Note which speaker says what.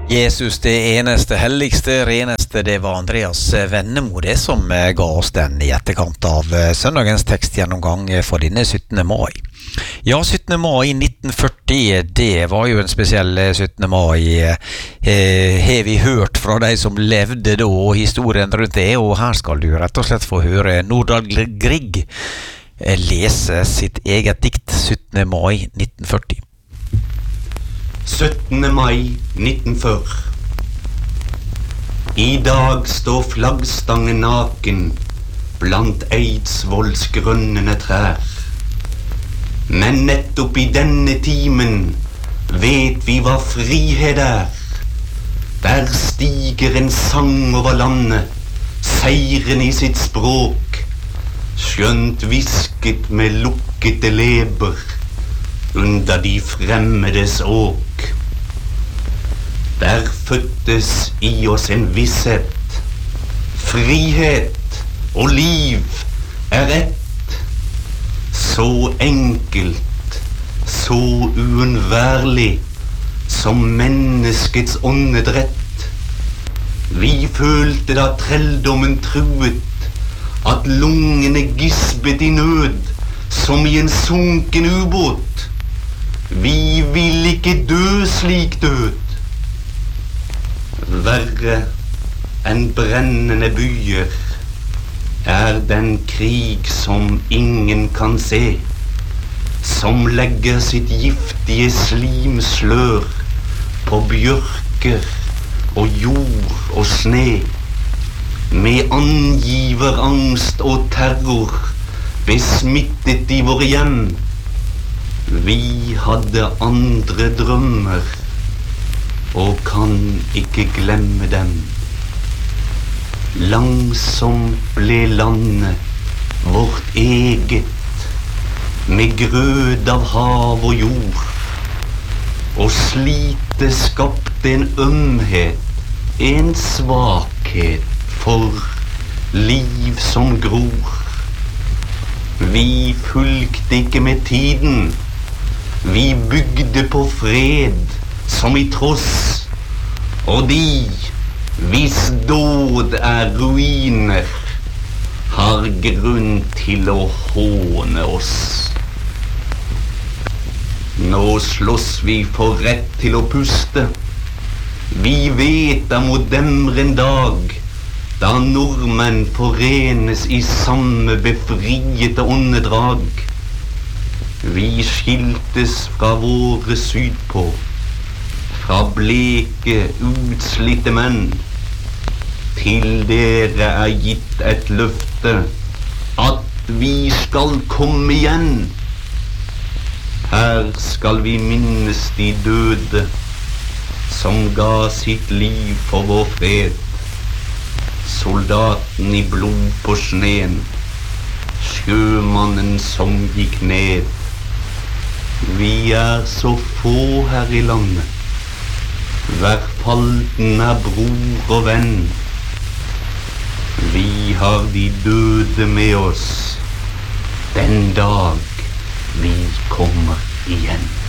Speaker 1: Jesus, det eneste, helligste, reneste, det var Andreas Vennemo, det som ga oss den I etterkant av søndagens tekstgjennomgang for denne 17. mai. Ja, 17. mai 1940, det var jo en spesiell 17. mai, har vi hørt fra de som levde da, og historien rundt det, og her skal du rett og slett få høre Nordahl Grieg lese sitt eget dikt 17. mai 1940.
Speaker 2: 17. mai 1940. I dag står flaggstangen naken blant Eidsvolls grønnende trær. Men nettopp I denne timen vet vi hva frihet Der stiger en sang over landet, seiren I sitt språk, skjønt visket med lukkete leber under de fremmedes åk. Der fødtes I oss en visshet, frihet og liv ett, så enkelt, så uunnværlig som menneskets åndedrett. Vi følte da trelldommen truet, at lungene gispet I nød, som I en sunken ubåt. Vi vil ikke dø slik død. Verre enn brennende byer den krig som ingen kan se, som legger sitt giftige slimslør på bjørker og jord og sne, med angiver angst og terror besmittet I våre hjem. Vi hadde andre drømmer og kan ikke glemme dem. Langsomt ble landet vårt eget, med grød av hav og jord, og slitet skapte en ømhet, en svakhet for liv som gror. Vi fulgte ikke med tiden, vi bygde på fred som I tross, og de, hvis dåd ruiner, har grunn til å håne oss. Nå slåss vi for rett til å puste. Vi vet mot demre en dag, da nordmenn forenes I samme befriete åndedrag. Vi skiltes fra våre sydpå, fra bleke, utslitte menn. Til dere gitt et løfte, at vi skal komme igjen. Her skal vi minnes de døde, som ga sitt liv for vår fred. Soldaten I blod på sneen, sjømannen som gikk ned. Vi så få her I landet, hver falten bror og venn. Vi har de døde med oss, den dag vi kommer igjen.